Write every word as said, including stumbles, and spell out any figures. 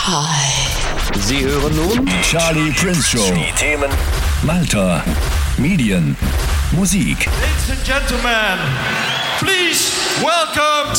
Hi. Sie hören nun die Charlie Prince Show. Die Themen Malta, Medien, Musik. Ladies and Gentlemen, please welcome